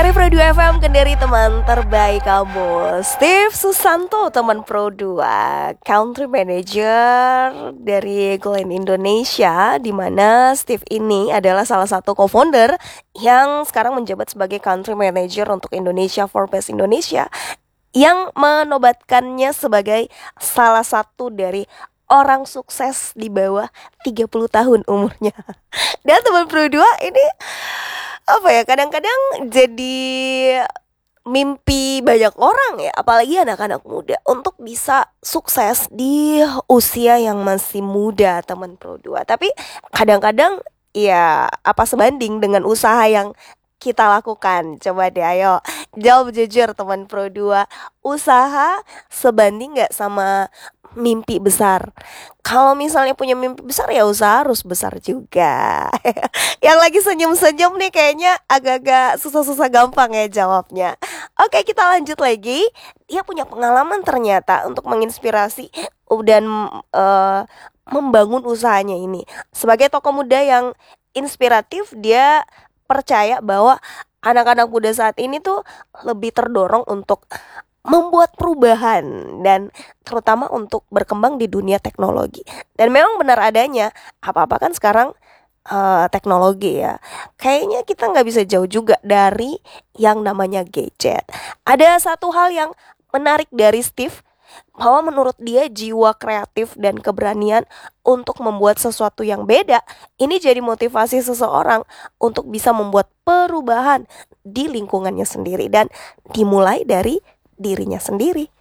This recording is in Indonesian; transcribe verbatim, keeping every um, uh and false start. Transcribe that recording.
Dari Pro dua F M, Kendari, teman terbaik kamu. Steve Susanto, teman Pro dua, Country Manager dari Glen Indonesia, di mana Steve ini adalah salah satu co-founder yang sekarang menjabat sebagai Country Manager untuk Indonesia Forbes Indonesia, yang menobatkannya sebagai salah satu dari orang sukses di bawah tiga puluh tahun umurnya. Dan teman Pro dua ini apa ya, kadang-kadang jadi mimpi banyak orang ya, apalagi anak-anak muda, untuk bisa sukses di usia yang masih muda, teman Pro dua. Tapi kadang-kadang ya apa sebanding dengan usaha yang kita lakukan? Coba deh, ayo jawab jujur teman Pro dua. Usaha sebanding gak sama mimpi besar? Kalau misalnya punya mimpi besar, ya usaha harus besar juga. Yang lagi senyum-senyum nih kayaknya agak-agak susah-susah gampang ya jawabnya. Oke, kita lanjut lagi. Dia punya pengalaman ternyata untuk menginspirasi dan uh, membangun usahanya ini. Sebagai tokoh muda yang inspiratif, dia percaya bahwa anak-anak muda saat ini tuh lebih terdorong untuk membuat perubahan, dan terutama untuk berkembang di dunia teknologi. Dan memang benar adanya, apa-apa kan sekarang uh, teknologi ya. Kayaknya kita gak bisa jauh juga dari yang namanya gadget. Ada satu hal yang menarik dari Steve, bahwa menurut dia jiwa kreatif dan keberanian untuk membuat sesuatu yang beda, ini jadi motivasi seseorang untuk bisa membuat perubahan di lingkungannya sendiri, dan dimulai dari dirinya sendiri.